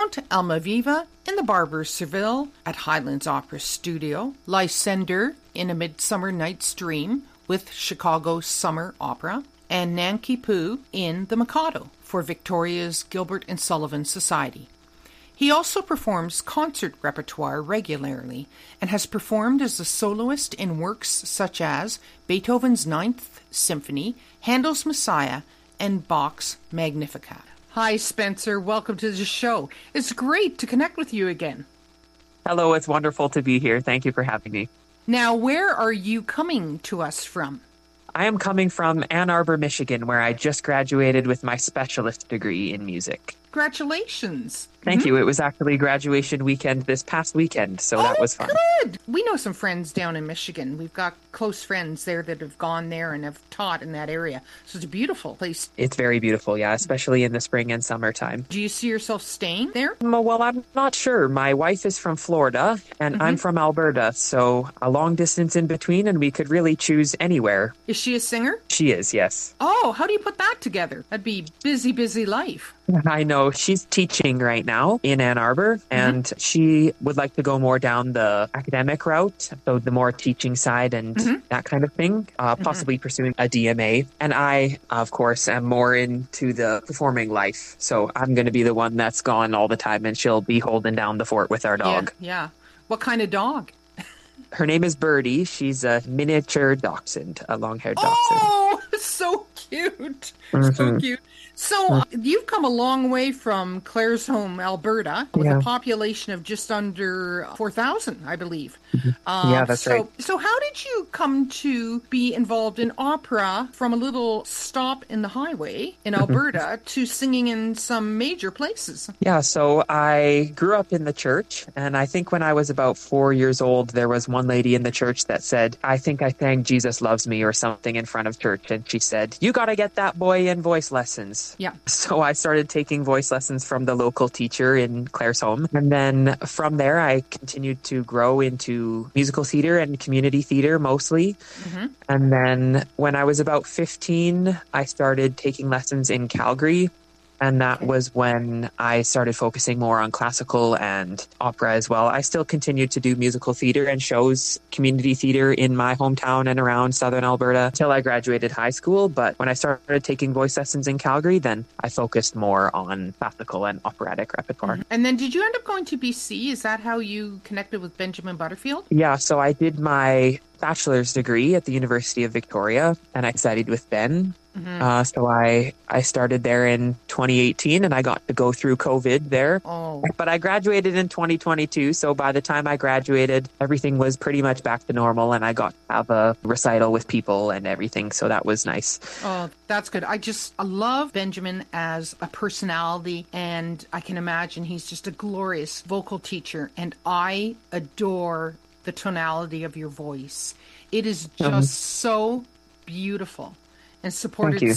Paramount, Almaviva, in the Barber Seville, at Highlands Opera Studio, Lysander in A Midsummer Night's Dream with Chicago Summer Opera, and Nanki Poo in The Mikado for Victoria's Gilbert and Sullivan Society. He also performs concert repertoire regularly and has performed as a soloist in works such as Beethoven's Ninth Symphony, Handel's Messiah, and Bach's Magnificat. Hi, Spencer. Welcome to the show. It's great to connect with you again. Hello, it's wonderful to be here. Thank you for having me. Now, where are you coming to us from? I am coming from Ann Arbor, Michigan, where I just graduated with my specialist degree in music. Congratulations. Thank you. It was actually graduation weekend this past weekend, so that was fun. Good. We know some friends down in Michigan. We've got close friends there that have gone there and have taught in that area. So it's a beautiful place. It's very beautiful, yeah, especially in the spring and summertime. Do you see yourself staying there? Well, I'm not sure. My wife is from Florida, and I'm from Alberta, so a long distance in between, and we could really choose anywhere. Is she a singer? She is, yes. Oh, how do you put that together? That'd be busy, busy life. I know. She's teaching right now in Ann Arbor, and she would like to go more down the academic route, so the more teaching side and that kind of thing, possibly pursuing a DMA. And I, of course, am more into the performing life, so I'm going to be the one that's gone all the time, and she'll be holding down the fort with our dog. Yeah. What kind of dog? Her name is Birdie. She's a miniature dachshund, a long-haired dachshund. Oh, so cute. So cute. So you've come a long way from Claresholm, Alberta, with a population of just under 4,000, I believe. Yeah, that's right. So how did you come to be involved in opera from a little stop in the highway in Alberta to singing in some major places? Yeah, so I grew up in the church, and I think when I was about 4 years old, there was one lady in the church that said, I think I sang Jesus Loves Me or something in front of church, and she said, you got to get that boy in voice lessons. Yeah. So I started taking voice lessons from the local teacher in Claresholm. And then from there, I continued to grow into musical theater and community theater mostly. And then when I was about 15, I started taking lessons in Calgary. And that was when I started focusing more on classical and opera as well. I still continued to do musical theater and shows, community theater in my hometown and around southern Alberta until I graduated high school. But when I started taking voice lessons in Calgary, then I focused more on classical and operatic repertoire. And then did you end up going to BC? Is that how you connected with Benjamin Butterfield? Yeah, so I did my bachelor's degree at the University of Victoria, and I studied with Ben. So I started there in 2018, and I got to go through COVID there. But I graduated in 2022, so by the time I graduated, everything was pretty much back to normal, and I got to have a recital with people and everything, so that was nice. Oh, that's good. I love Benjamin as a personality, and I can imagine he's just a glorious vocal teacher, and I adore the tonality of your voice. It is just so beautiful and supported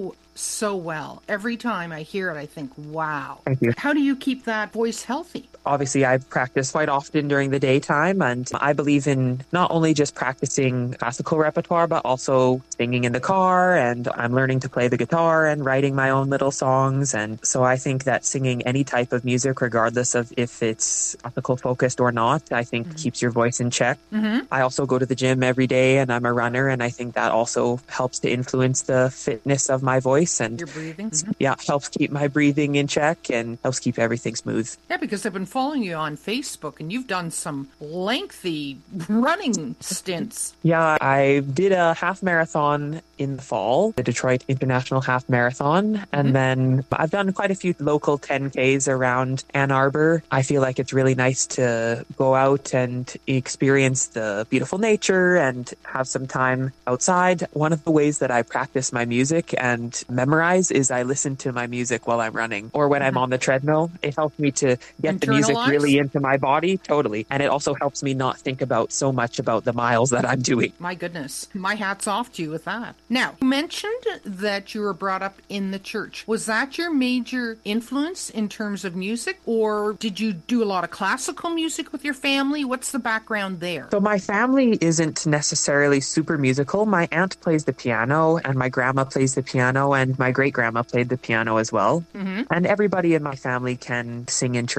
so well. Every time I hear it, I think, wow. Thank you. How do you keep that voice healthy? Obviously, I practice quite often during the daytime, and I believe in not only just practicing classical repertoire, but also singing in the car, and I'm learning to play the guitar and writing my own little songs. And so I think that singing any type of music, regardless of if it's classical focused or not, I think keeps your voice in check. I also go to the gym every day, and I'm a runner, and I think that also helps to influence the fitness of my voice. And your breathing? Yeah, helps keep my breathing in check and helps keep everything smooth. Yeah, because I've been following you on Facebook, and you've done some lengthy running stints. Yeah, I did a half marathon in the fall, the Detroit International Half Marathon, and then I've done quite a few local 10Ks around Ann Arbor. I feel like it's really nice to go out and experience the beautiful nature and have some time outside. One of the ways that I practice my music and memorize is I listen to my music while I'm running or when I'm on the treadmill. It helps me to get the music really into my body, totally. And it also helps me not think about so much about the miles that I'm doing. My goodness, my hat's off to you with that. Now, you mentioned that you were brought up in the church. Was that your major influence in terms of music, or did you do a lot of classical music with your family? What's the background there? So my family isn't necessarily super musical. My aunt plays the piano, and my grandma plays the piano, and my great-grandma played the piano as well. And everybody in my family can sing in church